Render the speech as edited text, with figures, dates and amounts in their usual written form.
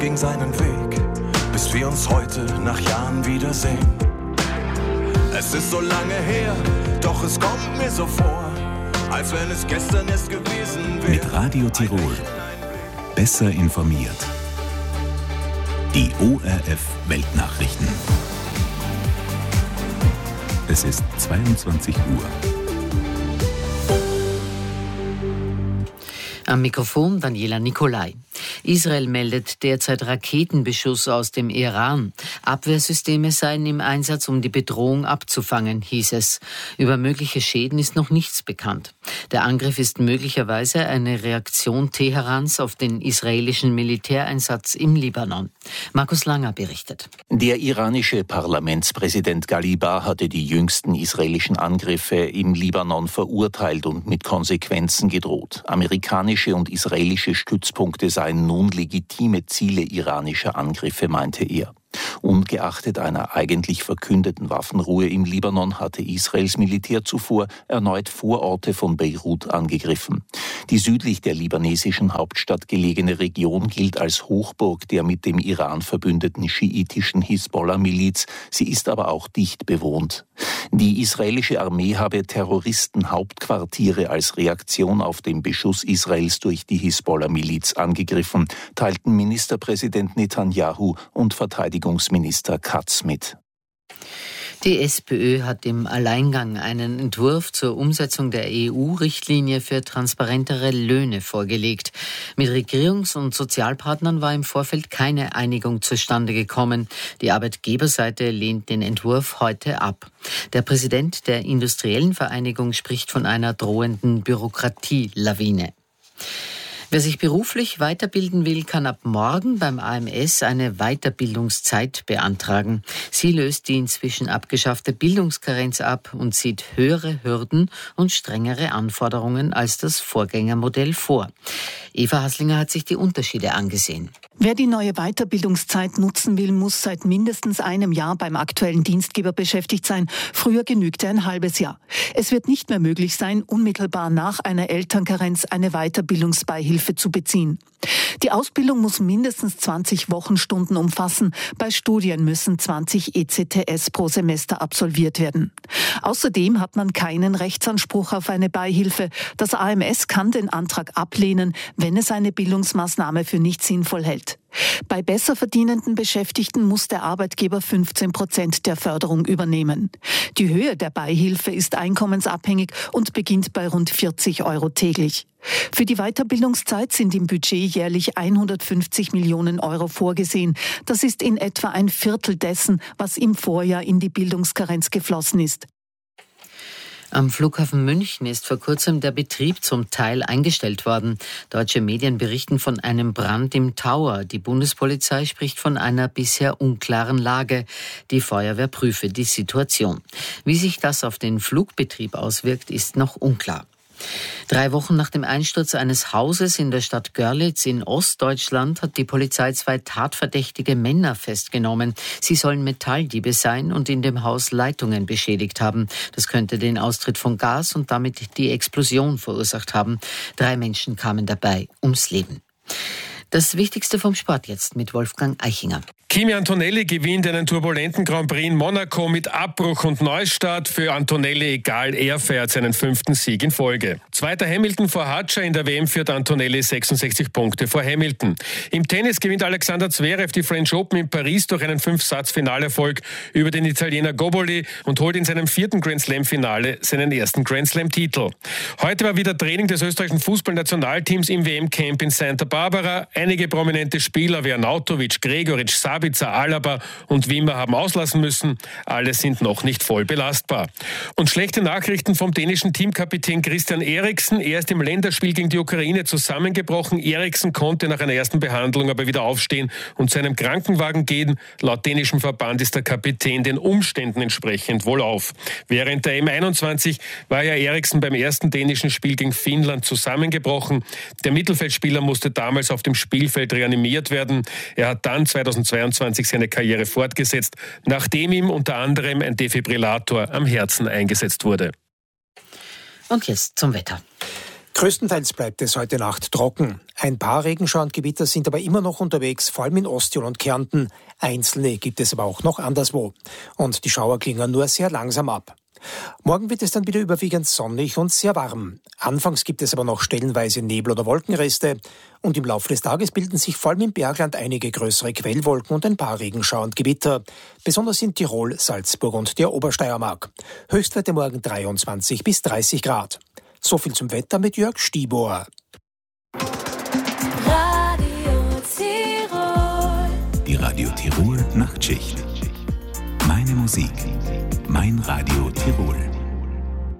ging seinen Weg, bis wir uns heute nach Jahren wiedersehen. Es ist so lange her, doch es kommt mir so vor, als wenn es gestern erst gewesen wäre. Mit Radio Tirol. Besser informiert. Die ORF Weltnachrichten. Es ist 22 Uhr. Am Mikrofon Daniela Nicolai. Israel meldet derzeit Raketenbeschuss aus dem Iran. Abwehrsysteme seien im Einsatz, um die Bedrohung abzufangen, hieß es. Über mögliche Schäden ist noch nichts bekannt. Der Angriff ist möglicherweise eine Reaktion Teherans auf den israelischen Militäreinsatz im Libanon. Markus Langer berichtet. Der iranische Parlamentspräsident Ghaliba hatte die jüngsten israelischen Angriffe im Libanon verurteilt und mit Konsequenzen gedroht. Amerikanische und israelische Stützpunkte seien nun legitime Ziele iranischer Angriffe, meinte er. Ungeachtet einer eigentlich verkündeten Waffenruhe im Libanon hatte Israels Militär zuvor erneut Vororte von Beirut angegriffen. Die südlich der libanesischen Hauptstadt gelegene Region gilt als Hochburg der mit dem Iran verbündeten schiitischen Hisbollah-Miliz. Sie ist aber auch dicht bewohnt. Die israelische Armee habe Terroristenhauptquartiere als Reaktion auf den Beschuss Israels durch die Hisbollah-Miliz angegriffen, teilten Ministerpräsident Netanyahu und Verteidigungsminister Katz mit. Die SPÖ hat im Alleingang einen Entwurf zur Umsetzung der EU-Richtlinie für transparentere Löhne vorgelegt. Mit Regierungs- und Sozialpartnern war im Vorfeld keine Einigung zustande gekommen. Die Arbeitgeberseite lehnt den Entwurf heute ab. Der Präsident der Industriellen Vereinigung spricht von einer drohenden Bürokratielawine. Wer sich beruflich weiterbilden will, kann ab morgen beim AMS eine Weiterbildungszeit beantragen. Sie löst die inzwischen abgeschaffte Bildungskarenz ab und sieht höhere Hürden und strengere Anforderungen als das Vorgängermodell vor. Eva Haslinger hat sich die Unterschiede angesehen. Wer die neue Weiterbildungszeit nutzen will, muss seit mindestens einem Jahr beim aktuellen Dienstgeber beschäftigt sein. Früher genügte ein halbes Jahr. Es wird nicht mehr möglich sein, unmittelbar nach einer Elternkarenz eine Weiterbildungsbeihilfe zu beziehen. Die Ausbildung muss mindestens 20 Wochenstunden umfassen. Bei Studien müssen 20 ECTS pro Semester absolviert werden. Außerdem hat man keinen Rechtsanspruch auf eine Beihilfe. Das AMS kann den Antrag ablehnen, wenn es eine Bildungsmaßnahme für nicht sinnvoll hält. Bei besser verdienenden Beschäftigten muss der Arbeitgeber 15% der Förderung übernehmen. Die Höhe der Beihilfe ist einkommensabhängig und beginnt bei rund 40 € täglich. Für die Weiterbildungszeit sind im Budget jährlich 150 Millionen € vorgesehen. Das ist in etwa ein Viertel dessen, was im Vorjahr in die Bildungskarenz geflossen ist. Am Flughafen München ist vor kurzem der Betrieb zum Teil eingestellt worden. Deutsche Medien berichten von einem Brand im Tower. Die Bundespolizei spricht von einer bisher unklaren Lage. Die Feuerwehr prüfe die Situation. Wie sich das auf den Flugbetrieb auswirkt, ist noch unklar. 3 Wochen nach dem Einsturz eines Hauses in der Stadt Görlitz in Ostdeutschland hat die Polizei 2 tatverdächtige Männer festgenommen. Sie sollen Metalldiebe sein und in dem Haus Leitungen beschädigt haben. Das könnte den Austritt von Gas und damit die Explosion verursacht haben. 3 Menschen kamen dabei ums Leben. Das Wichtigste vom Sport jetzt mit Wolfgang Eichinger. Kimi Antonelli gewinnt einen turbulenten Grand Prix in Monaco mit Abbruch und Neustart. Für Antonelli egal, er feiert seinen 5. Sieg in Folge. Zweiter Hamilton vor Hatscher, in der WM führt Antonelli 66 Punkte vor Hamilton. Im Tennis gewinnt Alexander Zverev die French Open in Paris durch einen 5-Satz-Finalerfolg über den Italiener Goboli und holt in seinem 4. Grand Slam-Finale seinen ersten Grand Slam-Titel. Heute war wieder Training des österreichischen Fußballnationalteams im WM-Camp in Santa Barbara. Einige prominente Spieler wie Arnautovic, Gregoritsch, Sabitzer, Alaba und Wimmer haben auslassen müssen. Alle sind noch nicht voll belastbar. Und schlechte Nachrichten vom dänischen Teamkapitän Christian Eriksen. Er ist im Länderspiel gegen die Ukraine zusammengebrochen. Eriksen konnte nach einer ersten Behandlung aber wieder aufstehen und zu einem Krankenwagen gehen. Laut dänischem Verband ist der Kapitän den Umständen entsprechend wohlauf. Während der M21 war ja Eriksen beim ersten dänischen Spiel gegen Finnland zusammengebrochen. Der Mittelfeldspieler musste damals auf dem Spielfeld reanimiert werden. Er hat dann 2022 seine Karriere fortgesetzt, nachdem ihm unter anderem ein Defibrillator am Herzen eingesetzt wurde. Und jetzt zum Wetter. Größtenteils bleibt es heute Nacht trocken. Ein paar Regenschauergewitter sind aber immer noch unterwegs, vor allem in Osttirol und Kärnten. Einzelne gibt es aber auch noch anderswo. Und die Schauer klingen nur sehr langsam ab. Morgen wird es dann wieder überwiegend sonnig und sehr warm. Anfangs gibt es aber noch stellenweise Nebel- oder Wolkenreste. Und im Laufe des Tages bilden sich vor allem im Bergland einige größere Quellwolken und ein paar Regenschauer und Gewitter. Besonders in Tirol, Salzburg und der Obersteiermark. Höchstwerte morgen 23 bis 30 Grad. So viel zum Wetter mit Jörg Stiebohr. Die Radio Tirol Nachtschicht. Meine Musik, mein Radio Tirol.